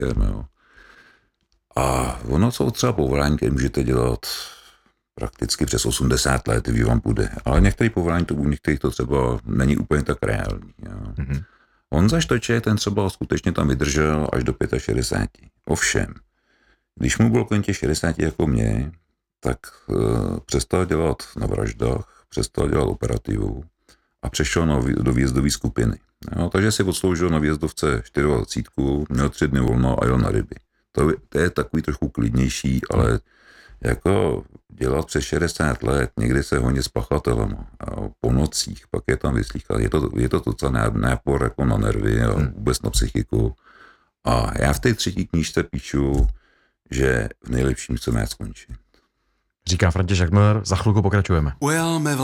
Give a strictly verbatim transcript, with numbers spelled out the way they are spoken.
mechanikem, jo. A ono jsou třeba povolání, které můžete dělat prakticky přes osmdesát let, kdy vám půjde. Ale některé povolání, to u některých to třeba není úplně tak reální. Mm-hmm. Honza Štoček, ten třeba skutečně tam vydržel až do šedesáti pěti. Ovšem, když mu bylo kolem těch šedesáti jako mě, tak uh, přestal dělat na vraždách, přestal dělat operativu a přešel na, do výjezdové skupiny. Jo, takže si odsloužil na výjezdovce dvacet čtyři, měl tři dny volno a jel na ryby. To, to je takový trochu klidnější, ale jako dělat přes šedesát let, někdy se honit s pachatelem po nocích, pak je tam vyslýchat. Je to, je to docela nápor jako na nervy a vůbec na psychiku. A já v té třetí knížce píšu, že v nejlepším chceme skončit. Říká František Miller, za chvilku pokračujeme.